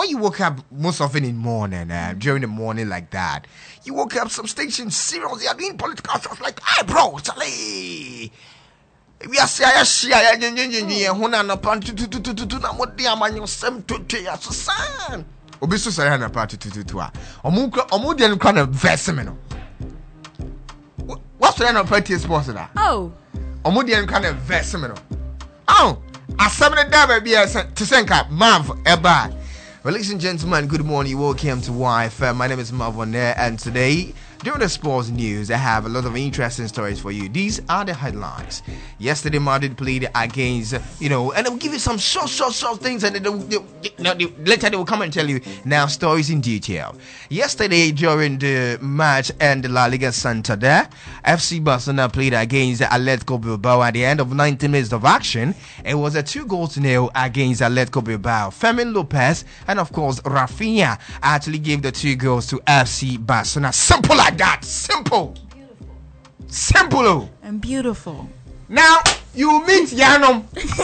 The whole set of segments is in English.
when you woke up most often in morning, during the morning like that, you woke up some stations seriously are doing political stuff like, hey bro, Charlie. We are saying, Huna party to Namodia man, some to son. Obisu Sarana party to Omudian kind of vesemino. What's the end of party sports? Oh, Omudian kind of vesemino. Oh, a 7 dabber be a to Senka, Mav, Eba. Well, ladies and gentlemen, good morning. Welcome to YFM. My name is Mav on there, and today, during the sports news, I have a lot of interesting stories for you. These are the headlines. Yesterday, Madrid played against, and I'll give you some short things, and later they will come and tell you now stories in detail. Yesterday, during the match and the La Liga Santander, FC Barcelona played against Atletico Bilbao at the end of 90 minutes of action. It was a 2-0 against Atletico Bilbao. Fermin Lopez and, of course, Rafinha actually gave the 2 goals to FC Barcelona. Simple like that. Simple. Beautiful. Simple. And beautiful. Now, you meet Yanum.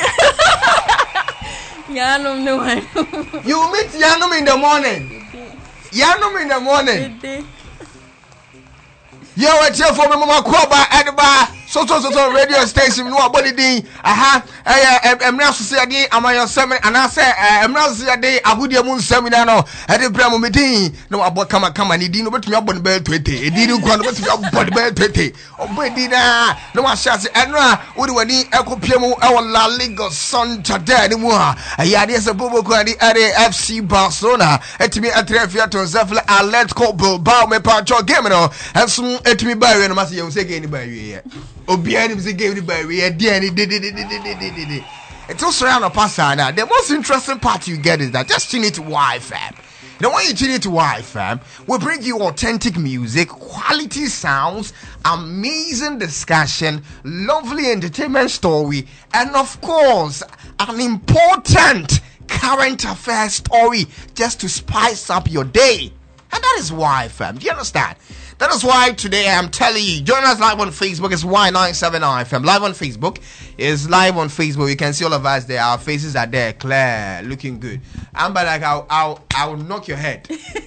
Yanum, no one. You meet Yanum in the morning. Yanum in the morning. Yo, what's here for me, Mama Koba, Edba, so radio station, no body day. I'm now to say a day, am I your sermon? And I say, I'm now to say a day, I would your moon seminar. I did Bramo meeting. No, about come and he didn't put me up on bed 20. He didn't go on the bed 20. Oh, but did no one shouts, and what do I need? Echo Piemo, our La Liga Santander anymore. I had a Bobo Quadi at FC Barcelona. Et me at Refiato Zafla, Atletico Bilbao, me Pacho Gamino, and soon. Et me buy when I must say again by you. Obiani was again by we at the end. It's also around a passer now. The most interesting part you get is that just tune it to YFM. Now, when you tune it to YFM, we bring you authentic music, quality sounds, amazing discussion, lovely entertainment story, and of course, an important current affairs story just to spice up your day. And that is YFM. Do you understand? That is why today I'm telling you, join us live on Facebook. It's Y97IFM. Live on Facebook. It's live on Facebook. You can see all of us there. Our faces are there, clear, looking good. I'm like, I'll knock your head.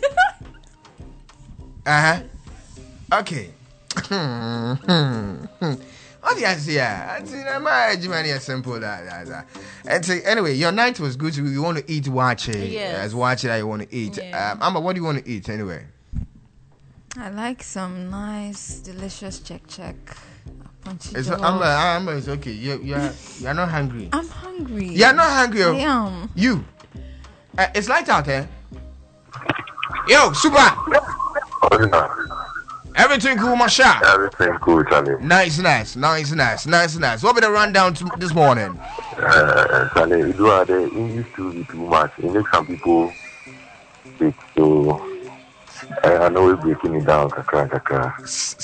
Okay. What do you say? Simple that. And so, anyway, your night was good. So you want to eat wache. Yes. As wache that you want to eat. Yeah. Amber, what do you want to eat anyway? I like some nice, delicious check. It's Amber, it's okay. You're not hungry. I'm hungry. You're not hungry. I am. You. It's light out, eh? Yo, super. Everything cool, Masha. Everything cool, Charlie. Nice. What be the rundown this morning? Charlie, you do have the English too much. It makes some people sick, so I know we're breaking it down, kakra.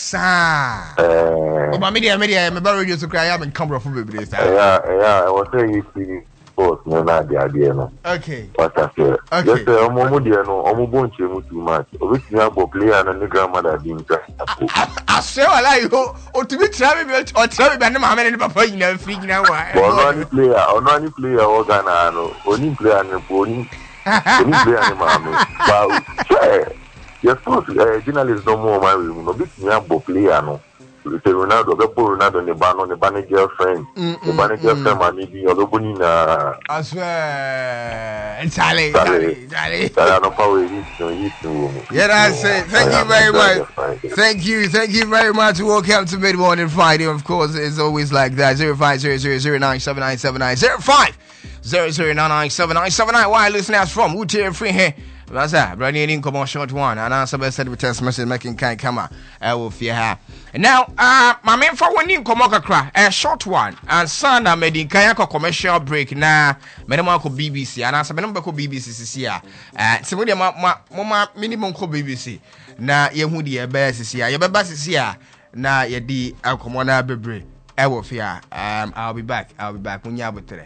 My media, my radio to cry. I'm in camera for baby. Yeah, I was saying you see sports, no, not the idea, no. Okay. What I say? Okay. Just say, I'm going to too much. Obviously, I'm a player and a grandmother being I say, I like you. Or to be traveling or traveling, but I'm in Papa, you know, freaking out. Only player, only player, and pony. Only player, and mammy. But, yes, journalists don't know my room. No, big me a player, no. Ronaldo, the banner girlfriend, the banner girlfriend, and maybe you're looking I swear, Charlie. I don't know. Yeah, that's it. Thank you very much. Thank you very much. Welcome to Mid Morning Friday. Of course, it's always like that. 0500097979 0500097979. Why listeners from Woodtier Free here? That's that. Brady in come on short one. And answer best said with test message making kind come out. I will fear her. And now, my man for when you come cry a short one. And Sunday made in Kayako commercial break now. Minimum ko BBC. And answer minimum ko BBC here. So with mama minimum ko BBC. Na Yehudi a best is here. Your best is here. Na yedi alcomona bebre. I will fear. I'll be back. Munyabutre.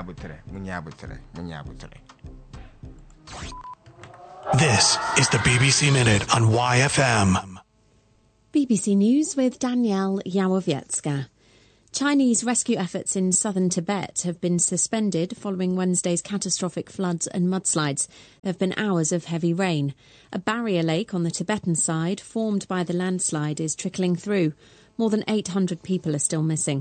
This is the BBC Minute on YFM. BBC News with Danielle Yawowiecka. Chinese rescue efforts in southern Tibet have been suspended following Wednesday's catastrophic floods and mudslides. There have been hours of heavy rain. A barrier lake on the Tibetan side, formed by the landslide, is trickling through. More than 800 people are still missing.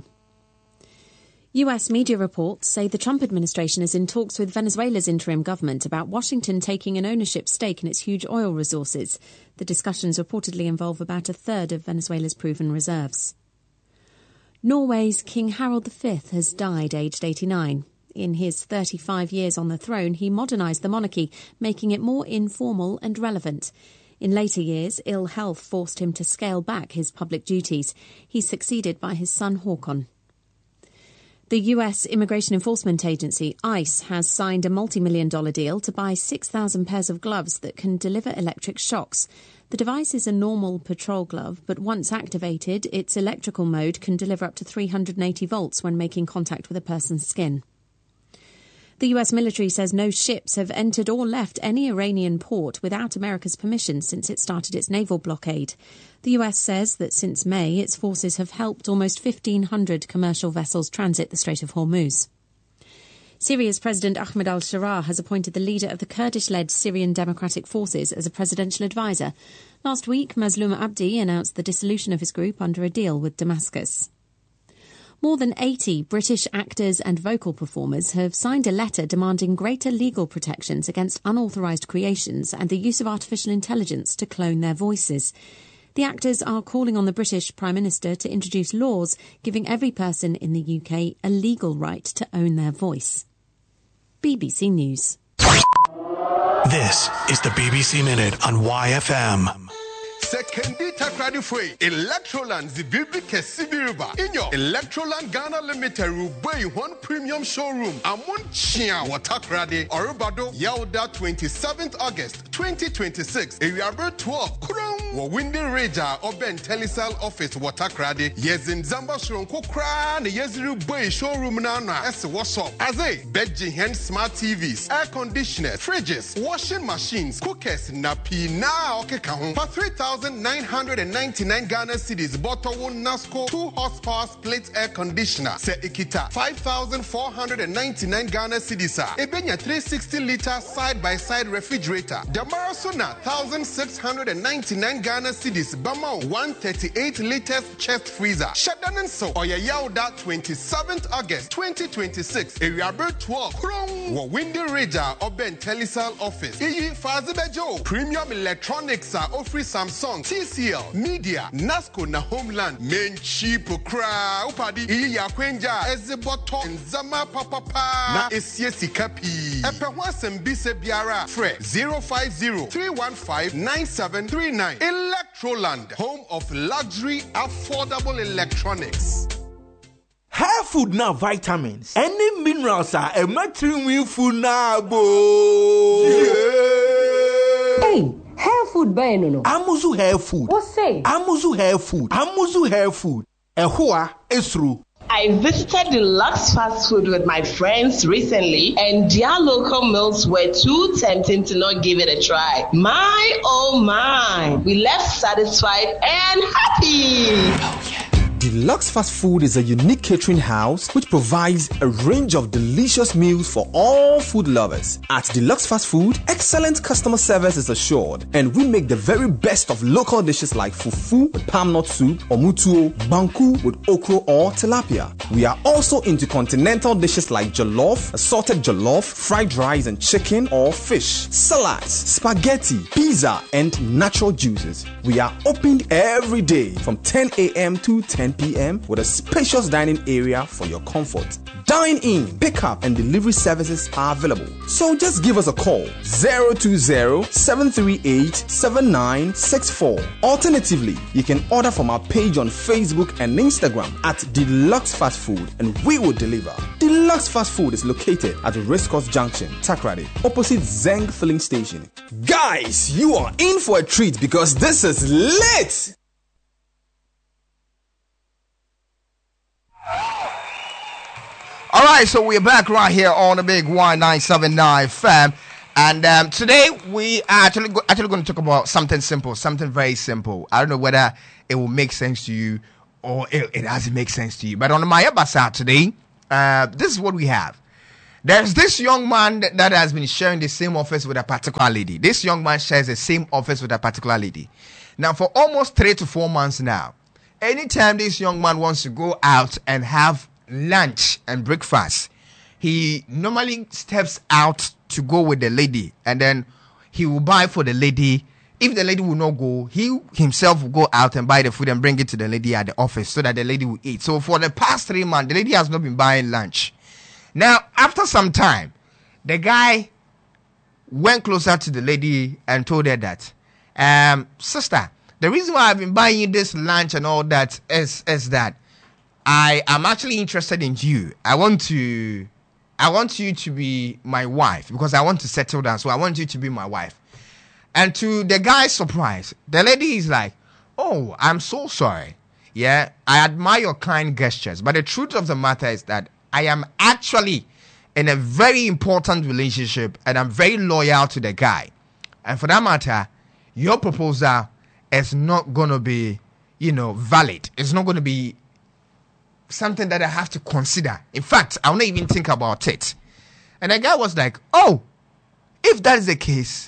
US media reports say the Trump administration is in talks with Venezuela's interim government about Washington taking an ownership stake in its huge oil resources. The discussions reportedly involve about a third of Venezuela's proven reserves. Norway's King Harald V has died aged 89. In his 35 years on the throne, he modernised the monarchy, making it more informal and relevant. In later years, ill health forced him to scale back his public duties. He's succeeded by his son Håkon. The US Immigration Enforcement Agency, ICE, has signed a multi-million-dollar deal to buy 6,000 pairs of gloves that can deliver electric shocks. The device is a normal patrol glove, but once activated, its electrical mode can deliver up to 380 volts when making contact with a person's skin. The US military says no ships have entered or left any Iranian port without America's permission since it started its naval blockade. The US says that since May, its forces have helped almost 1,500 commercial vessels transit the Strait of Hormuz. Syria's President Ahmed al-Sharaa has appointed the leader of the Kurdish-led Syrian Democratic Forces as a presidential advisor. Last week, Mazloum Abdi announced the dissolution of his group under a deal with Damascus. More than 80 British actors and vocal performers have signed a letter demanding greater legal protections against unauthorised creations and the use of artificial intelligence to clone their voices. The actors are calling on the British Prime Minister to introduce laws giving every person in the UK a legal right to own their voice. BBC News. This is the BBC Minute on YFM. Sekendi takradi foi Electroland zibibi kesibiriba in your Electroland Ghana Limited Rubai one premium showroom amon chia watakradi orubado yauda 27th August 2026 Eriaber 12 Kurong wa Windy Raja Oben Telecel office watakradi yezin zamba shronko kra ne yeziru boy showroom nana es what's up aze bedji hand smart TVs air conditioners fridges washing machines cookers na pina okeka for 3,999 Ghana cedis bottle one Nasco 2 horsepower split air conditioner se ikita 5,499 Ghana cedis ebenya 360 liter side by side refrigerator Damarasona 1,699 Ghana cedis Bama 138 liters chest freezer Shadanen so oya yauda 27th August 2026 Eriaber 12 Krong wa Windy Raja Oben Telecel office iyi Fazibejo premium electronics offer Samsung TCL Media Nasco na Homeland main cheap cra upadi iyi ya kwenja ezeboto nzama papa na esie sikapi epe hwasem bise biara fre 050-315-9739 Electroland, home of luxury affordable electronics. Hair food now vitamins. Any minerals are a matrimony food now, bo. Hey, hair food buy no. Amuzu hair food. What say? Amuzu hair food. Amuzu hair food. Ehua esru. I visited the Lux Fast Food with my friends recently, and their local meals were too tempting to not give it a try. My, oh my, we left satisfied and happy. Oh, yeah. Deluxe Fast Food is a unique catering house which provides a range of delicious meals for all food lovers. At Deluxe Fast Food, excellent customer service is assured, and we make the very best of local dishes like fufu with palm nut soup, omutuo, banku with okro or tilapia. We are also into continental dishes like jollof, assorted jollof, fried rice and chicken or fish, salads, spaghetti, pizza, and natural juices. We are open every day from 10 a.m. to 10 p.m. with a spacious dining area for your comfort. Dine in, pick up, and delivery services are available. So just give us a call 020-738-7964. Alternatively, you can order from our page on Facebook and Instagram at Deluxe Fast Food, and we will deliver. Deluxe Fast Food is located at Racecourse Junction, Takrady, opposite Zeng Filling Station. Guys, you are in for a treat because this is lit! All right, so we're back right here on the big 1979 fam, and today we are actually going to talk about something simple, something very simple. I don't know whether it will make sense to you or it doesn't make sense to you. But on my episode today, this is what we have. There's this young man that has been sharing the same office with a particular lady. This young man shares the same office with a particular lady. Now, for almost 3 to 4 months now, anytime this young man wants to go out and have lunch and breakfast, he normally steps out to go with the lady, and then he will buy for the lady. If the lady will not go, he himself will go out and buy the food and bring it to the lady at the office so that the lady will eat. So for the past 3 months, the lady has not been buying lunch. Now, after some time, the guy went closer to the lady and told her that, sister, the reason why I've been buying you this lunch and all that is that I am actually interested in you. I want you to be my wife because I want to settle down. So I want you to be my wife. And to the guy's surprise, the lady is like, oh, I'm so sorry. Yeah, I admire your kind gestures. But the truth of the matter is that I am actually in a very important relationship and I'm very loyal to the guy. And for that matter, your proposal is not going to be, valid. It's not going to be something that I have to consider. In fact, I won't even think about it. And the guy was like, oh, if that is the case,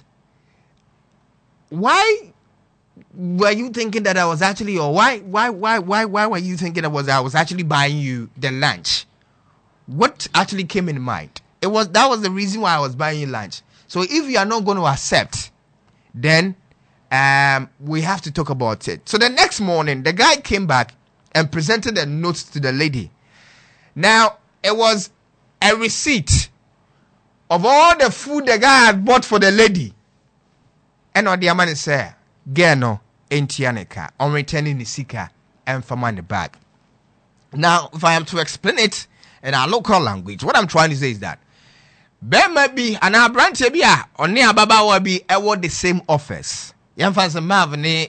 why were you thinking that I was actually, or why were you thinking I was actually buying you the lunch? What actually came in mind? That was the reason why I was buying you lunch. So if you are not going to accept, then we have to talk about it. So the next morning, the guy came back and presented a note to the lady. Now, it was a receipt of all the food the guy had bought for the lady. And on the man said, Geno, Entianeka, on returning the seeker and for money back. Now, if I am to explain it in our local language, what I'm trying to say is that there may be an branch or near Baba will be the same office. Young fans and Marvin,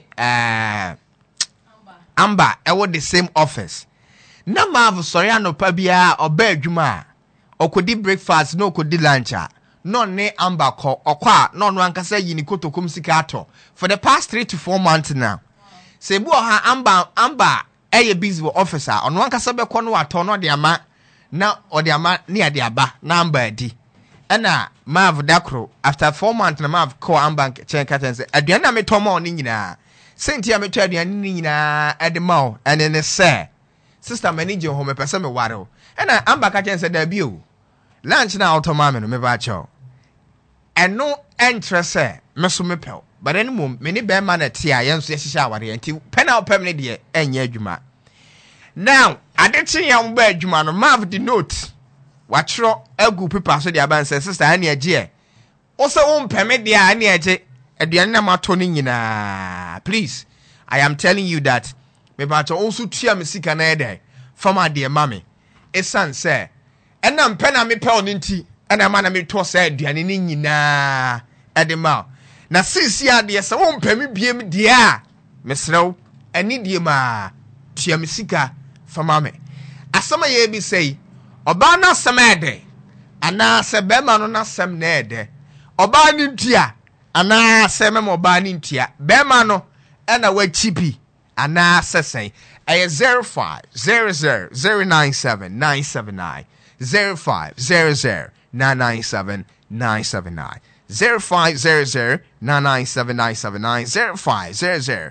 Amber, the same office. No Marv, sorry, no Pabia or Berjuma, or could eat breakfast, no could do lunch. No ne Amber call or qua, no one can say Yinikoto Kumsikato for the past 3 to 4 months now. Say, Boha Amber, a busy officer on one Casabe Conwa Tono de Ama now or the Ama near the Aba, number D. And Mav Dakro, after 4 months, the Mav call Amber Chenkat and say, Adriana me Tomo Nina. Saint Yamitua Nina at the mouth, and then say, Sister Manager home a person waddle. And Amber Catchen said, debut. Lunch now to mamma, me bacho. And no interest, sir, Messumepel. But any moment, many bear man at tea, I am shower until pen out permanent dear, and yejuma. Now, I didn't see young bird, you man, Mav the note. Watch your elgo people, so the aban says, Sister Annie, dear. Also, won't permit the Annie at the end of my toning in please. I am telling you that. Me but also cheer me sick and day for my dear mammy. A son, sir. And I'm penna me pound inti, and a man me toss said, Dianini na at the mouth. Now, since ya dear, so won't pay me be dear, Miss Row, and need you ma, cheer me sicker for mammy. As some of ye be say, Obana Samade, and now say Beman on some nede, Obanin tia, and now say Memo Banin tia, Bemano, and a way chippy. And now say a 0500097979 0500997979 0500997979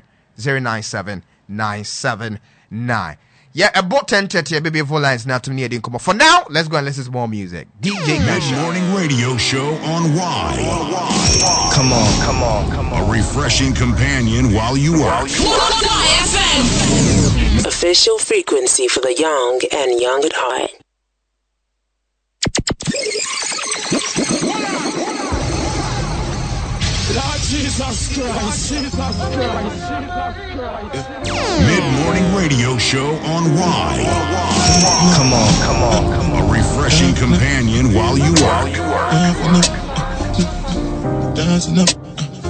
0500097979. Yeah, about 10:30, baby, four lines now to me. Come on. For now, let's go and listen to more music. DJ Mid Morning Radio Show on Y. Come on. A refreshing companion while you work. YFM. Official frequency for the young and young at heart. Lord Jesus Christ. Mid-morning radio show on Y. Come on. A refreshing companion while you work. Dancing up